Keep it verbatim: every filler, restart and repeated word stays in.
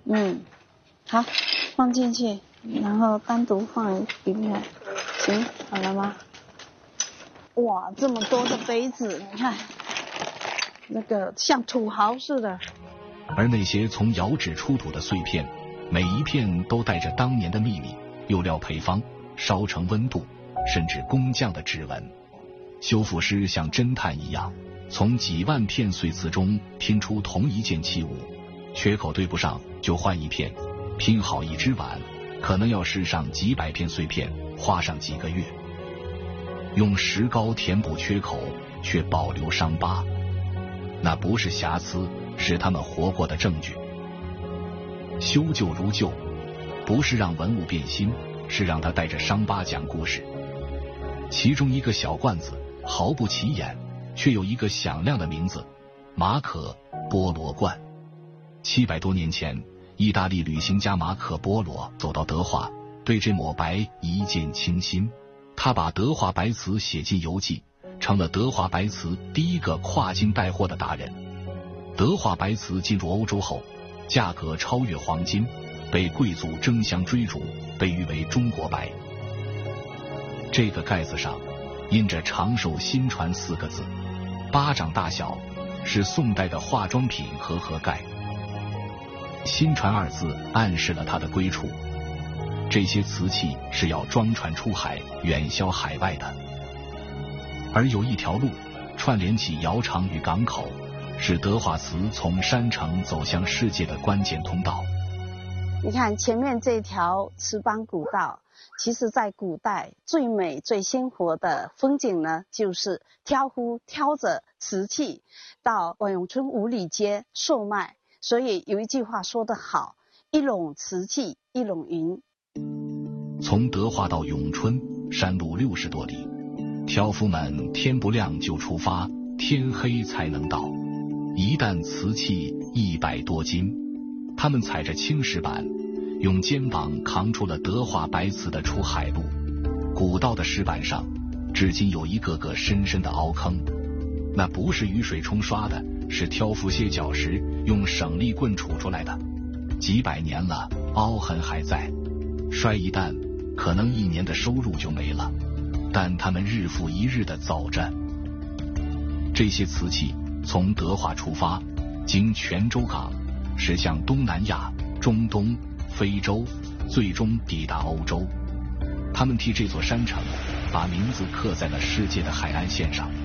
嗯，好，放进去，然后单独放一片，行，好了吗？哇，这么多的杯子，你看，那个像土豪似的。 而那些从窑址出土的碎片，每一片都带着当年的秘密、釉料配方、烧成温度，甚至工匠的指纹。修复师像侦探一样，从几万片碎瓷中拼出同一件器物，缺口对不上就换一片，拼好一只碗，可能要试上几百片碎片，花上几个月。用石膏填补缺口，却保留伤疤，那不是瑕疵，是他们活过的证据。修旧如旧，不是让文物变新，是让它带着伤疤讲故事。其中一个小罐子毫不起眼，却有一个响亮的名字——马可·波罗罐。七百多年前，意大利旅行家马可·波罗走到德化，对这抹白一见倾心。他把德化白瓷写进游记，成了德化白瓷第一个跨境带货的达人。德化白瓷进入欧洲后，价格超越黄金，被贵族争相追逐，被誉为中国白。这个盖子上印着长寿新传四个字，巴掌大小，是宋代的化妆品和盒盖。新传二字暗示了它的归处，这些瓷器是要装船出海，远销海外的。而有一条路串联起窑厂与港口，是德化瓷从山城走向世界的关键通道。 你看前面这条瓷邦古道，其实在古代最美最鲜活的风景呢，就是挑夫挑着瓷器到万永春五里街售卖。所以有一句话说得好，一垄瓷器一垄银。 从德化到永春山路六十多里，挑夫们天不亮就出发，天黑才能到。一担瓷器一百多斤，他们踩着青石板，用肩膀扛出了德化白瓷的出海路。古道的石板上至今有一个个深深的凹坑，那不是雨水冲刷的，是挑夫歇脚时用省力棍杵出来的。几百年了，凹痕还在，摔一担可能一年的收入就没了，但他们日复一日地走着。这些瓷器从德化出发，经泉州港驶向东南亚、中东、非洲，最终抵达欧洲。他们替这座山城把名字刻在了世界的海岸线上。